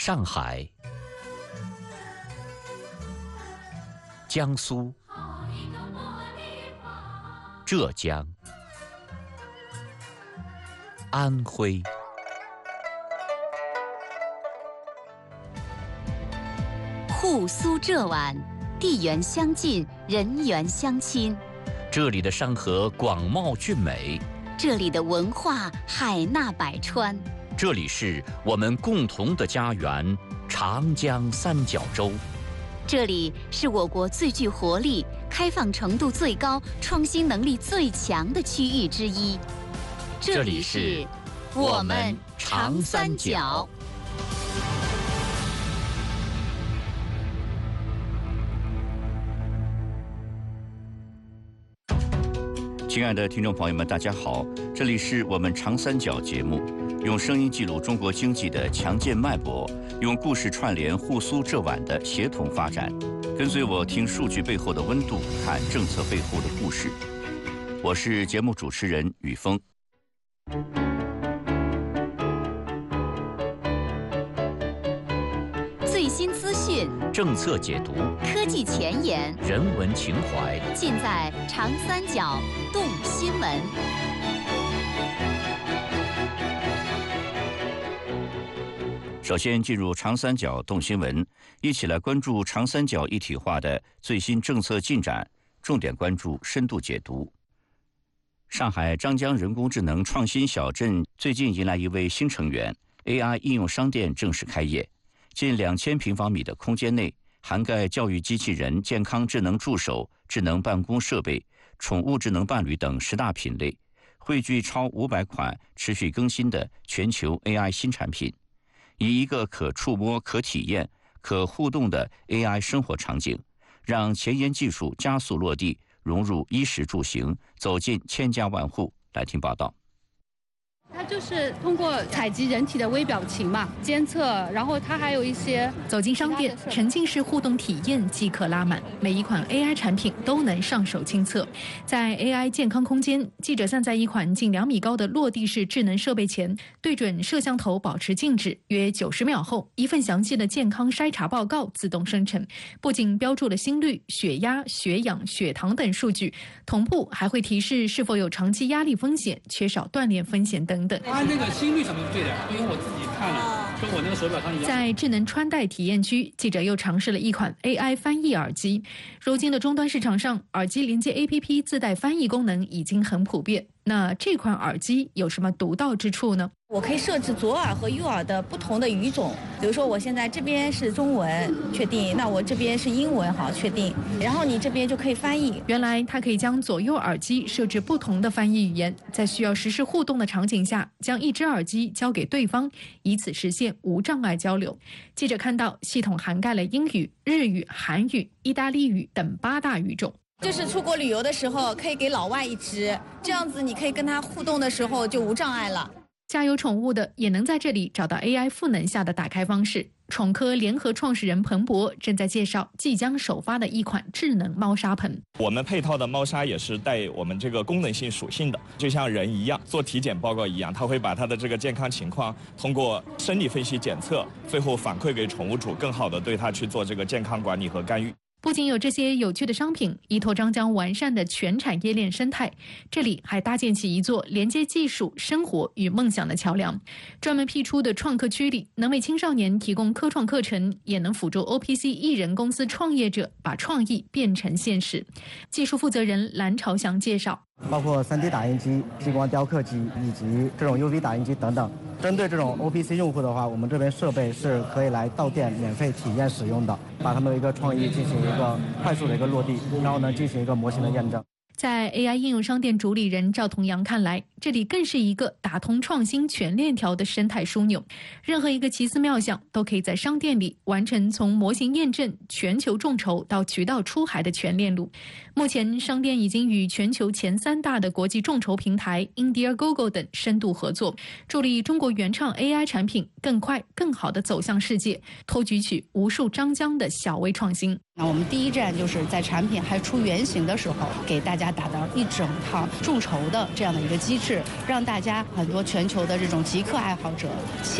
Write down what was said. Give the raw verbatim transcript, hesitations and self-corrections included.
上海、江苏、浙江、安徽。 沪苏浙皖，地缘相近，人缘相亲。 这里的山河广袤俊美， 这里的文化海纳百川。 这里是我们共同的家园——长江三角洲。 这里是我国最具活力、开放程度最高、创新能力最强的区域之一。 这里是我们长三角。亲爱的听众朋友们，大家好，这里是我们长三角节目，用声音记录中国经济的强健脉搏，用故事串联沪苏浙皖的协同发展。跟随我听数据背后的温度，看政策背后的故事。我是节目主持人宇峰。 最新资讯、 政策解读、 科技前沿、 人文情怀， 尽在长三角动新闻。 首先进入长三角动新闻，一起来关注长三角一体化的最新政策进展，重点关注深度解读。上海张江人工智能创新小镇最近迎来一位新成员 ，A I 应用商店正式开业。近两千平方米的空间内，涵盖教育机器人、健康智能助手、智能办公设备、宠物智能伴侣等十大品类，汇聚超五百款持续更新的全球 A I 新产品，以一个可触摸、可体验、可互动的 A I 生活场景，让前沿技术加速落地，融入衣食住行，走进千家万户。来听报道。 它就是通过采集人体的微表情嘛，监测，然后它还有一些走进商店，沉浸式互动体验即可拉满，每一款 A I 产品都能上手亲测。在 A I 健康空间，记者站在一款近两米高的落地式智能设备前，对准摄像头保持静止，约九十秒后，一份详细的健康筛查报告自动生成，不仅标注了心率、血压、血氧、血糖等数据，同步还会提示是否有长期压力风险、缺少锻炼风险等。 它那个心率什么是对的，因为我自己看了，跟我那个手表上一样。 在智能穿戴体验区，记者又尝试了一款 A I 翻译耳机。如今的终端市场上，耳机连接 A P P 自带翻译功能已经很普遍。那这款耳机有什么独到之处呢？ 我可以设置左耳和右耳的不同的语种，比如说我现在这边是中文，确定，那我这边是英文，好，确定，然后你这边就可以翻译。 原来它可以将左右耳机设置不同的翻译语言，在需要实时互动的场景下，将一只耳机交给对方，以此实现无障碍交流。记者看到系统涵盖了英语、日语、韩语、意大利语等八大语种。 就是出国旅游的时候，可以给老外一只，这样子你可以跟他互动的时候就无障碍了。 家有宠物的也能在这里找到 A I 赋能下的打开方式。宠科联合创始人彭博正在介绍即将首发的一款智能猫砂盆。 我们配套的猫砂也是带我们这个功能性属性的，就像人一样做体检报告一样，它会把它的这个健康情况通过生理分析检测，最后反馈给宠物主，更好的对它去做这个健康管理和干预。 不仅有这些有趣的商品，依托张江完善的全产业链生态，这里还搭建起一座连接技术、生活与梦想的桥梁。专门辟出的创客区里，能为青少年提供科创课程，也能辅助 O P C 艺人公司创业者把创意变成现实。技术负责人蓝朝祥介绍， 包括 三 D 打印机、激光雕刻机以及这种 U V 打印机等等。针对这种 O P C 用户的话，我们这边设备是可以来到店免费体验使用的，把他们的一个创意进行一个快速的一个落地，然后呢进行一个模型的验证。 在 A I 应用商店主理人赵同阳看来，这里更是一个打通创新全链条的生态枢纽。任何一个奇思妙想都可以在商店里完成从模型验证、全球众筹到渠道出海的全链路。目前，商店已经与全球前三大的国际众筹平台 Indiegogo 等深度合作，助力中国原创 A I 产品更快、更好地走向世界，偷举起无数张江的小微创新。 那我们第一站就是在产品还出原型的时候，给大家打造一整套众筹的这样的一个机制，让大家很多全球的这种极客爱好者